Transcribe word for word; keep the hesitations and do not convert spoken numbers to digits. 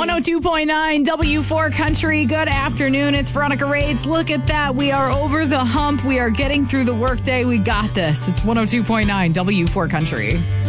one oh two point nine W four Country. Good afternoon. It's Veronica Rades. Look at that. We are over the hump. We are getting through the workday. We got this. It's one oh two point nine W four Country.